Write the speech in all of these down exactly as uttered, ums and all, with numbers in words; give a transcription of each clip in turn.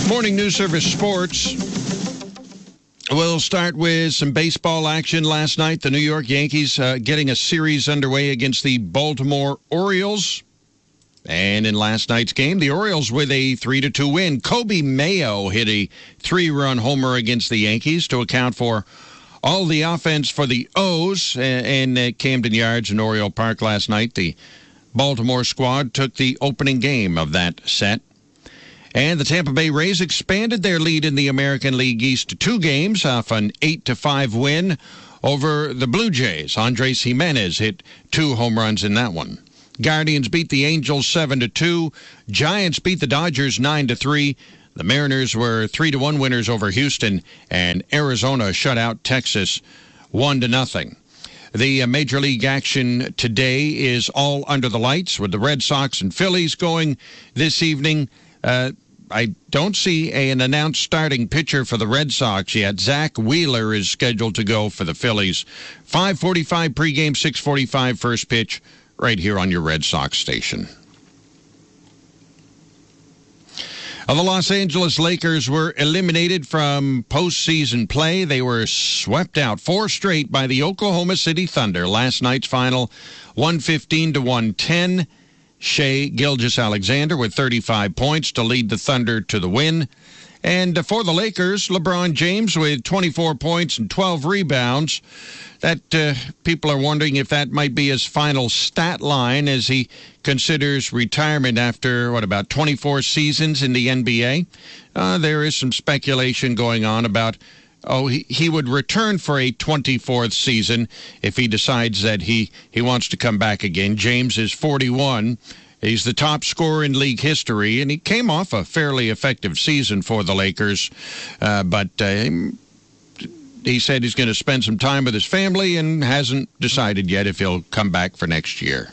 Morning News Service Sports. We'll start with some baseball action last night. The New York Yankees uh, getting a series underway against the Baltimore Orioles. And in last night's game, the Orioles with a three to two win. Kobe Mayo hit a three-run homer against the Yankees to account for all the offense for the O's. And at Camden Yards in Oriole Park last night, the Baltimore squad took the opening game of that set. And the Tampa Bay Rays expanded their lead in the American League East to two games off an eight to five win over the Blue Jays. Andres Jimenez hit two home runs in that one. Guardians beat the Angels seven to two. Giants beat the Dodgers nine to three. The Mariners were three to one winners over Houston, and Arizona shut out Texas one to nothing. The uh, Major League action today is all under the lights with the Red Sox and Phillies going this evening. Uh, I don't see a, an announced starting pitcher for the Red Sox yet. Zach Wheeler is scheduled to go for the Phillies. five forty-five pregame, six forty-five first pitch, right here on your Red Sox station. Uh, the Los Angeles Lakers were eliminated from postseason play. They were swept out four straight by the Oklahoma City Thunder. Last night's final, one fifteen to one ten. Shai Gilgeous-Alexander with thirty-five points to lead the Thunder to the win. And for the Lakers, LeBron James with twenty-four points and twelve rebounds. That uh, people are wondering if that might be his final stat line as he considers retirement after, what, about twenty-four seasons in the N B A. Uh, there is some speculation going on about, oh, he, he would return for a twenty-fourth season if he decides that he, he wants to come back again. James is forty-one. He's the top scorer in league history, and he came off a fairly effective season for the Lakers. Uh, but uh, he said he's going to spend some time with his family and hasn't decided yet if he'll come back for next year.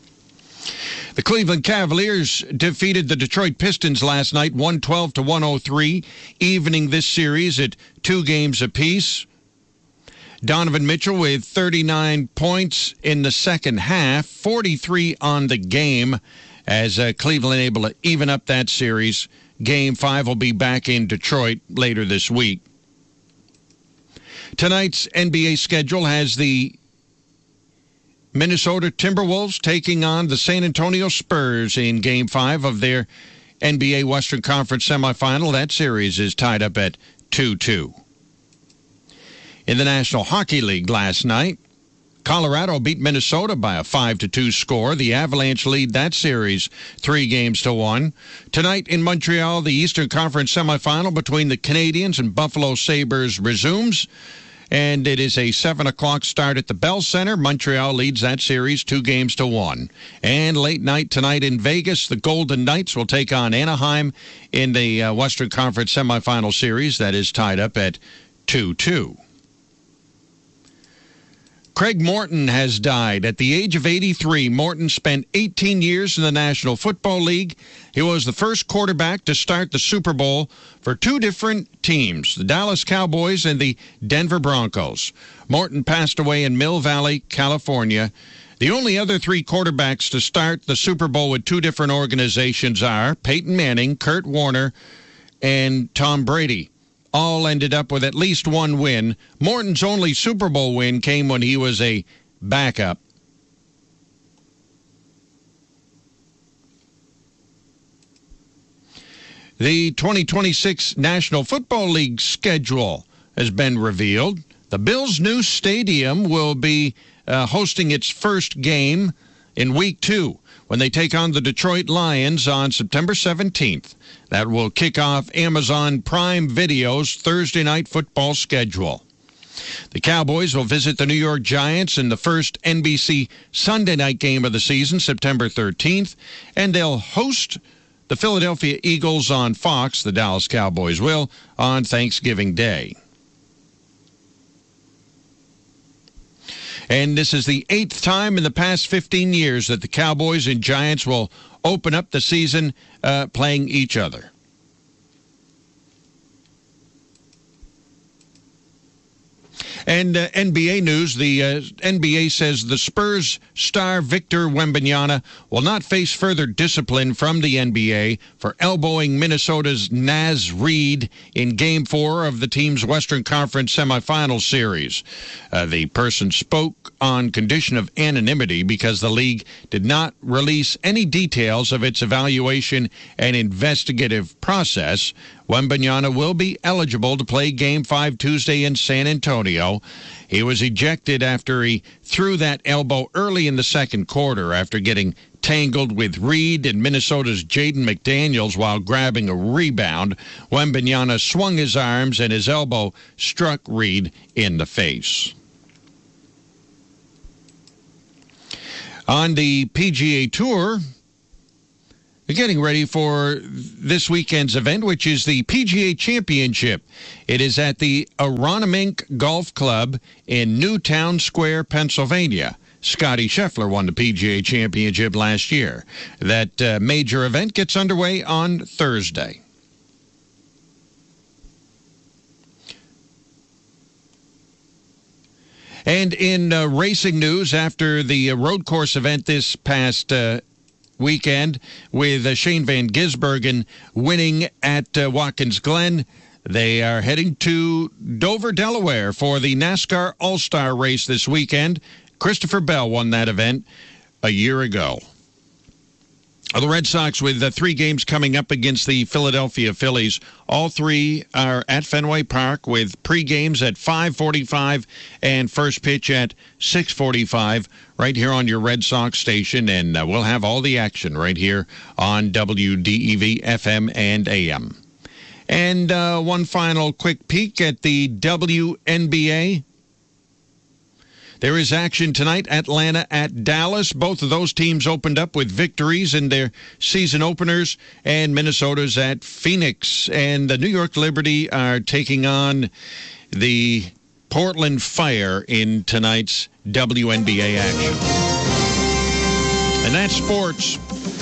The Cleveland Cavaliers defeated the Detroit Pistons last night, one twelve to one oh three, evening this series at two games apiece. Donovan Mitchell with thirty-nine points in the second half, forty-three on the game, as uh, Cleveland able to even up that series. Game five will be back in Detroit later this week. Tonight's N B A schedule has the Minnesota Timberwolves taking on the San Antonio Spurs in Game five of their N B A Western Conference semifinal. That series is tied up at two two. In the National Hockey League last night, Colorado beat Minnesota by a five to two score. The Avalanche lead that series three games to one. Tonight in Montreal, the Eastern Conference semifinal between the Canadiens and Buffalo Sabres resumes. And it is a seven o'clock start at the Bell Center. Montreal leads that series two games to one. And late night tonight in Vegas, the Golden Knights will take on Anaheim in the uh, Western Conference semifinal series that is tied up at two two. Craig Morton has died. At the age of eighty-three, Morton spent eighteen years in the National Football League. He was the first quarterback to start the Super Bowl for two different teams, the Dallas Cowboys and the Denver Broncos. Morton passed away in Mill Valley, California. The only other three quarterbacks to start the Super Bowl with two different organizations are Peyton Manning, Kurt Warner, and Tom Brady. All ended up with at least one win. Morton's only Super Bowl win came when he was a backup. The twenty twenty-six National Football League schedule has been revealed. The Bills' new stadium will be uh, hosting its first game in week two when they take on the Detroit Lions on September seventeenth. That will kick off Amazon Prime Video's Thursday night football schedule. The Cowboys will visit the New York Giants in the first N B C Sunday night game of the season, September thirteenth, and they'll host the Philadelphia Eagles on Fox, the Dallas Cowboys will, on Thanksgiving Day. And this is the eighth time in the past fifteen years that the Cowboys and Giants will open up the season uh, playing each other. And uh, N B A news, the uh, N B A says the Spurs star Victor Wembanyama will not face further discipline from the N B A for elbowing Minnesota's Naz Reid in Game four of the team's Western Conference semifinal series. Uh, the person spoke on condition of anonymity because the league did not release any details of its evaluation and investigative process. Wembanyama will be eligible to play Game five Tuesday in San Antonio. He was ejected after he threw that elbow early in the second quarter after getting tangled with Reid and Minnesota's Jaden McDaniels while grabbing a rebound. Wembanyama swung his arms and his elbow struck Reid in the face. On the P G A Tour, they're getting ready for this weekend's event, which is the P G A Championship. It is at the Aronimink Golf Club in Newtown Square, Pennsylvania. Scotty Scheffler won the P G A Championship last year. That uh, major event gets underway on Thursday. And in uh, racing news, after the uh, road course event this past uh, weekend with uh, Shane Van Gisbergen winning at uh, Watkins Glen, they are heading to Dover, Delaware for the NASCAR All-Star race this weekend. Christopher Bell won that event a year ago. The Red Sox with uh, three games coming up against the Philadelphia Phillies. All three are at Fenway Park with pre-games at five forty-five and first pitch at six forty-five right here on your Red Sox station. And uh, we'll have all the action right here on W D E V F M and A M. And uh, one final quick peek at the W N B A. There is action tonight, Atlanta at Dallas. Both of those teams opened up with victories in their season openers, and Minnesota's at Phoenix. And the New York Liberty are taking on the Portland Fire in tonight's W N B A action. And that's sports.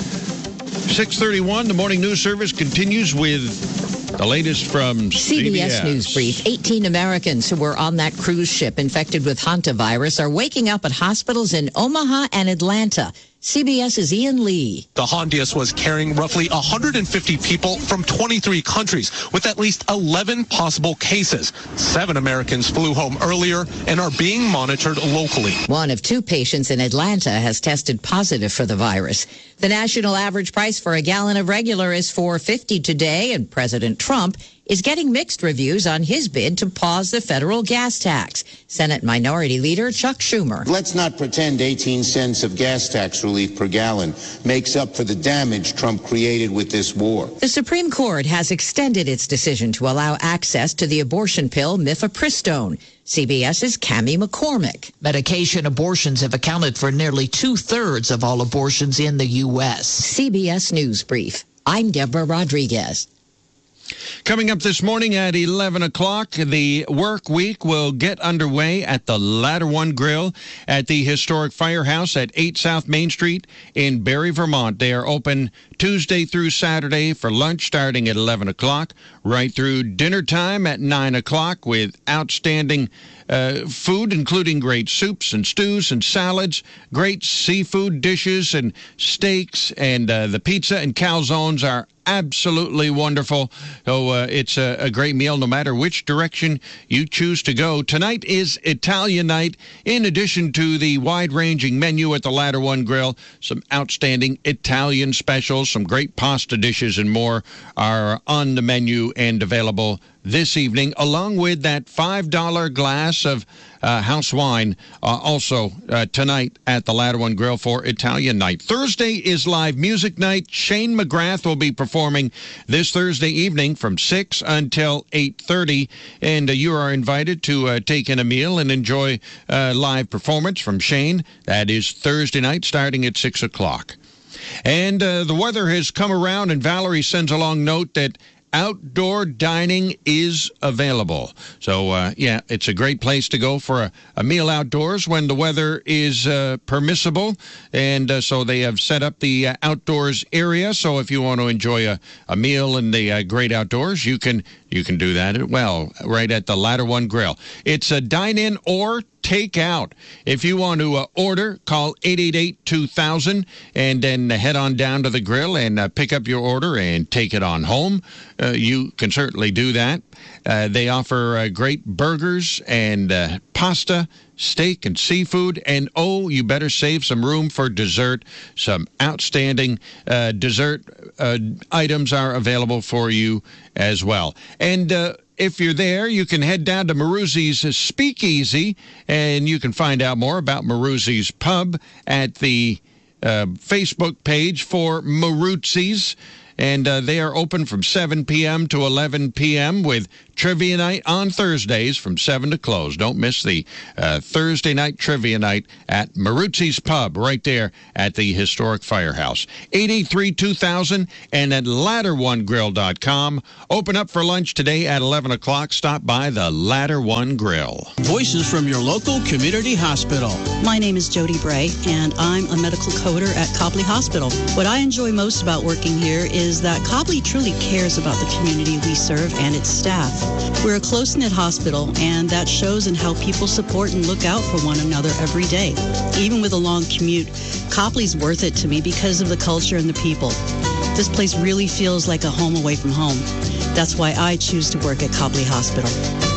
six thirty-one, the morning news service continues with the latest from C B S. C B S News Brief. eighteen Americans who were on that cruise ship infected with hantavirus are waking up at hospitals in Omaha and Atlanta. CBS's Ian Lee. The Hondias was carrying roughly one hundred fifty people from twenty-three countries with at least eleven possible cases. Seven Americans flew home earlier and are being monitored locally. One of two patients in Atlanta has tested positive for the virus. The national average price for a gallon of regular is four dollars and fifty cents today, and President Trump is getting mixed reviews on his bid to pause the federal gas tax. Senate Minority Leader Chuck Schumer. Let's not pretend eighteen cents of gas tax relief per gallon makes up for the damage Trump created with this war. The Supreme Court has extended its decision to allow access to the abortion pill mifepristone. CBS's Cammie McCormick. Medication abortions have accounted for nearly two-thirds of all abortions in the U S. C B S News Brief. I'm Deborah Rodriguez. Coming up this morning at eleven o'clock, the work week will get underway at the Ladder One Grill at the historic Firehouse at eight South Main Street in Barre, Vermont. They are open Tuesday through Saturday for lunch starting at eleven o'clock, right through dinner time at nine o'clock with outstanding uh, food, including great soups and stews and salads, great seafood dishes and steaks, and uh, the pizza and calzones are absolutely wonderful. So uh, it's a, a great meal no matter which direction you choose to go. Tonight is Italian night. In addition to the wide-ranging menu at the Ladder One Grill, some outstanding Italian specials, some great pasta dishes and more are on the menu and available this evening, along with that five dollar glass of uh, house wine, uh, also uh, tonight at the Ladder One Grill for Italian night. Thursday is live music night. Shane McGrath will be performing this Thursday evening from six until eight thirty, and uh, you are invited to uh, take in a meal and enjoy uh, live performance from Shane. That is Thursday night starting at six o'clock. And uh, the weather has come around, and Valerie sends a long note that outdoor dining is available. So, uh, yeah, it's a great place to go for a, a meal outdoors when the weather is uh, permissible. And uh, so they have set up the uh, outdoors area. So if you want to enjoy a, a meal in the uh, great outdoors, you can you can do that well right at the Ladder One Grill. It's a dine-in or take out. If you want to uh, order, call eight eight eight, two thousand and then head on down to the grill and uh, pick up your order and take it on home. Uh, you can certainly do that. Uh, they offer uh, great burgers and uh, pasta, steak and seafood, and oh, you better save some room for dessert. Some outstanding uh, dessert uh, items are available for you as well. And uh, if you're there, you can head down to Maruzzi's Speakeasy, and you can find out more about Maruzzi's Pub at the uh, Facebook page for Maruzzi's. And uh, they are open from seven p.m. to eleven p.m. with trivia night on Thursdays from seven to close. Don't miss the uh, Thursday night trivia night at Maruzzi's Pub right there at the historic firehouse. eight eight three, two thousand and at ladder one grill dot com. Open up for lunch today at eleven o'clock. Stop by the Ladder One Grill. Voices from your local community hospital. My name is Jody Bray, and I'm a medical coder at Copley Hospital. What I enjoy most about working here is is that Copley truly cares about the community we serve and its staff. We're a close-knit hospital, and that shows in how people support and look out for one another every day. Even with a long commute, Copley's worth it to me because of the culture and the people. This place really feels like a home away from home. That's why I choose to work at Copley Hospital.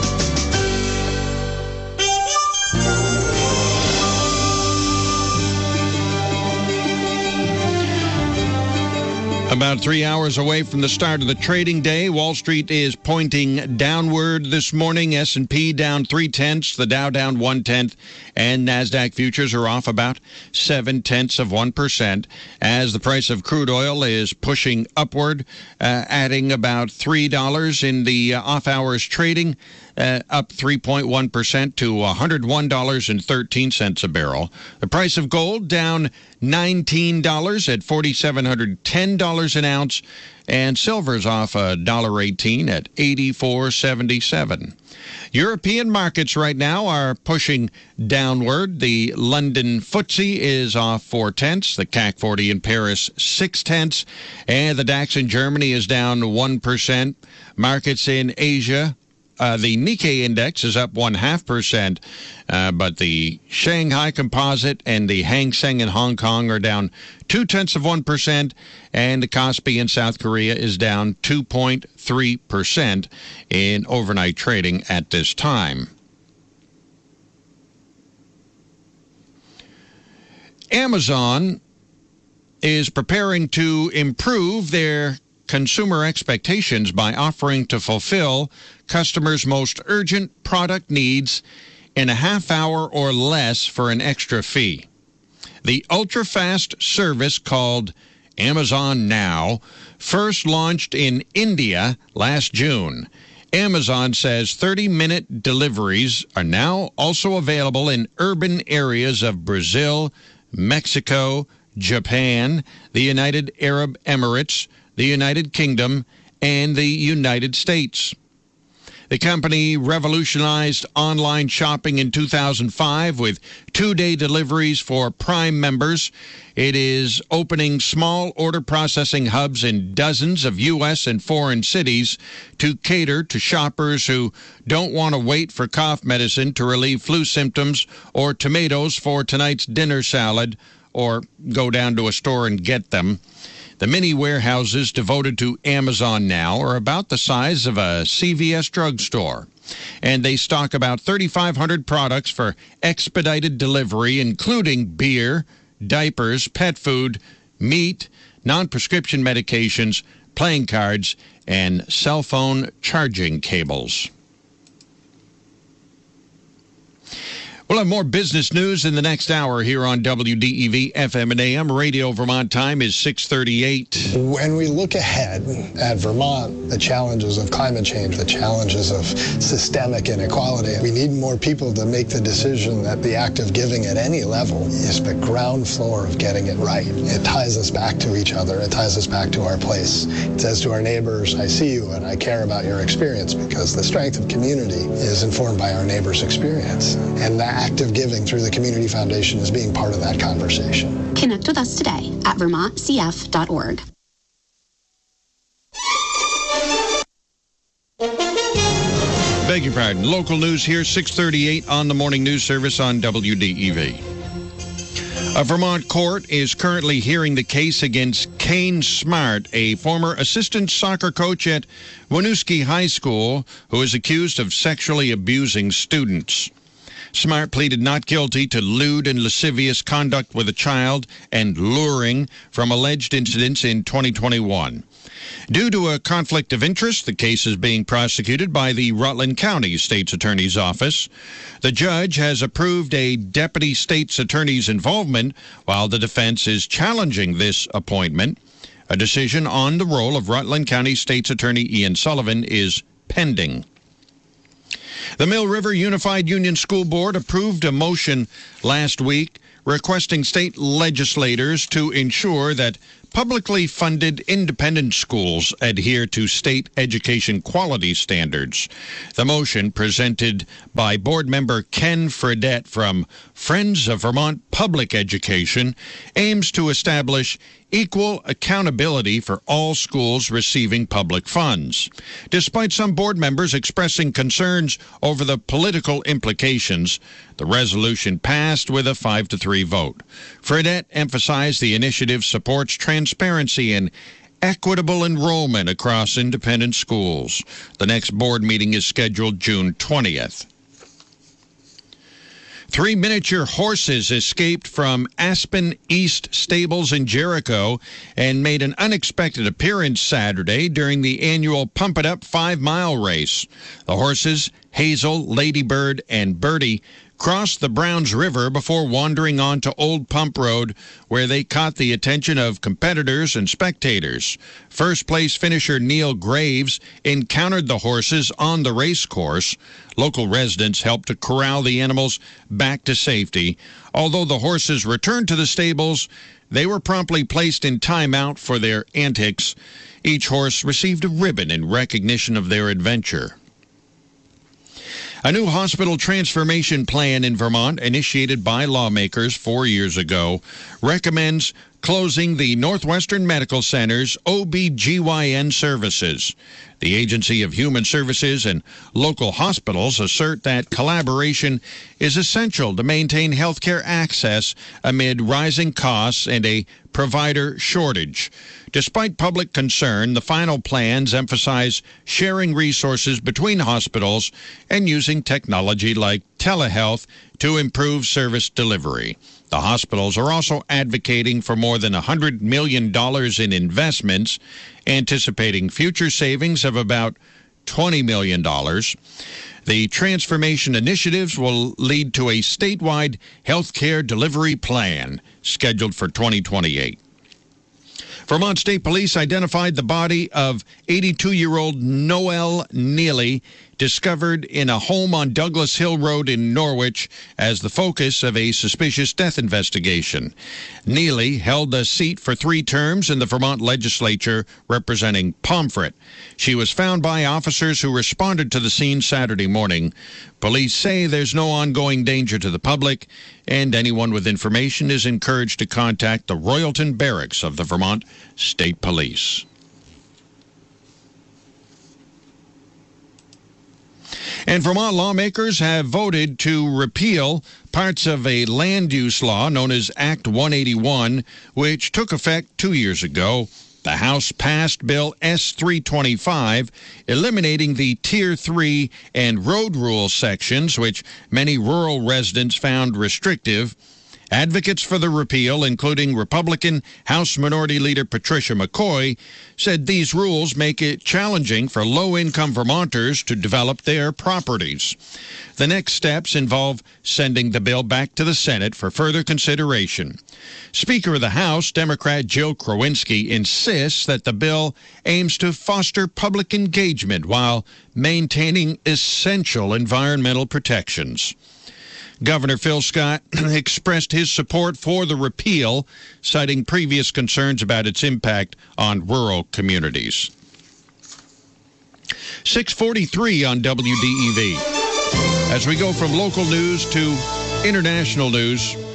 About three hours away from the start of the trading day, Wall Street is pointing downward this morning. S and P down three-tenths, the Dow down one-tenth, and NASDAQ futures are off about seven-tenths of one percent as the price of crude oil is pushing upward, uh, adding about three dollars in the uh, off-hours trading, uh, up three point one percent to one hundred one dollars and thirteen cents a barrel. The price of gold down nineteen dollars at four thousand seven hundred ten dollars an ounce, and silver's off one dollar eighteen at eighty-four seventy-seven. European markets right now are pushing downward. The London F T S E is off four-tenths, the C A C forty in Paris six-tenths, and the DAX in Germany is down one percent. Markets in Asia, Uh, the Nikkei index is up one half percent, uh, but the Shanghai Composite and the Hang Seng in Hong Kong are down two tenths of one percent, and the Kospi in South Korea is down two point three percent in overnight trading at this time. Amazon is preparing to improve their consumer expectations by offering to fulfill customers' most urgent product needs in a half hour or less for an extra fee. The ultra-fast service called Amazon Now first launched in India last June. Amazon says thirty-minute deliveries are now also available in urban areas of Brazil, Mexico, Japan, the United Arab Emirates, the United Kingdom, and the United States. The company revolutionized online shopping in two thousand five with two-day deliveries for Prime members. It is opening small order processing hubs in dozens of U S and foreign cities to cater to shoppers who don't want to wait for cough medicine to relieve flu symptoms or tomatoes for tonight's dinner salad or go down to a store and get them. The mini warehouses devoted to Amazon Now are about the size of a C V S drugstore, and they stock about thirty-five hundred products for expedited delivery, including beer, diapers, pet food, meat, non-prescription medications, playing cards, and cell phone charging cables. We'll have more business news in the next hour here on W D E V F M and A M. Radio Vermont time is six thirty-eight. When we look ahead at Vermont, the challenges of climate change, the challenges of systemic inequality, we need more people to make the decision that the act of giving at any level is the ground floor of getting it right. It ties us back to each other. It ties us back to our place. It says to our neighbors, I see you and I care about your experience, because the strength of community is informed by our neighbors' experience. And that act of giving through the Community Foundation is being part of that conversation. Connect with us today at vermont c f dot org. Beg your pardon. Local news here, six thirty-eight on the morning news service on W D E V. A Vermont court is currently hearing the case against Kane Smart, a former assistant soccer coach at Winooski High School, who is accused of sexually abusing students. Smart pleaded not guilty to lewd and lascivious conduct with a child and luring from alleged incidents in twenty twenty-one. Due to a conflict of interest, the case is being prosecuted by the Rutland County State's Attorney's Office. The judge has approved a deputy state's attorney's involvement, while the defense is challenging this appointment. A decision on the role of Rutland County State's Attorney Ian Sullivan is pending. The Mill River Unified Union School Board approved a motion last week requesting state legislators to ensure that publicly funded independent schools adhere to state education quality standards. The motion, presented by board member Ken Fredette from Friends of Vermont Public Education, aims to establish equal accountability for all schools receiving public funds. Despite some board members expressing concerns over the political implications, the resolution passed with a five to three vote. Fredette emphasized the initiative supports transparency and equitable enrollment across independent schools. The next board meeting is scheduled June twentieth. Three miniature horses escaped from Aspen East Stables in Jericho and made an unexpected appearance Saturday during the annual Pump It Up five-mile race. The horses, Hazel, Ladybird, and Birdie, crossed the Browns River before wandering onto Old Pump Road, where they caught the attention of competitors and spectators. First-place finisher Neil Graves encountered the horses on the race course. Local residents helped to corral the animals back to safety. Although the horses returned to the stables, they were promptly placed in timeout for their antics. Each horse received a ribbon in recognition of their adventure. A new hospital transformation plan in Vermont, initiated by lawmakers four years ago, recommends closing the Northwestern Medical Center's O B G Y N services. The Agency of Human Services and local hospitals assert that collaboration is essential to maintain health care access amid rising costs and a provider shortage. Despite public concern, the final plans emphasize sharing resources between hospitals and using technology like telehealth to improve service delivery. The hospitals are also advocating for more than one hundred million dollars in investments, anticipating future savings of about twenty million dollars. The transformation initiatives will lead to a statewide health care delivery plan scheduled for twenty twenty-eight. Vermont State Police identified the body of eighty-two-year-old Noel Neely, discovered in a home on Douglas Hill Road in Norwich, as the focus of a suspicious death investigation. Neely held a seat for three terms in the Vermont legislature representing Pomfret. She was found by officers who responded to the scene Saturday morning. Police say there's no ongoing danger to the public, and anyone with information is encouraged to contact the Royalton Barracks of the Vermont State Police. And Vermont lawmakers have voted to repeal parts of a land use law known as Act one eighty-one, which took effect two years ago. The House passed Bill S three twenty-five, eliminating the Tier three and road rule sections, which many rural residents found restrictive. Advocates for the repeal, including Republican House Minority Leader Patricia McCoy, said these rules make it challenging for low-income Vermonters to develop their properties. The next steps involve sending the bill back to the Senate for further consideration. Speaker of the House, Democrat Jill Krowinski, insists that the bill aims to foster public engagement while maintaining essential environmental protections. Governor Phil Scott expressed his support for the repeal, citing previous concerns about its impact on rural communities. six forty-three on W D E V. As we go from local news to international news,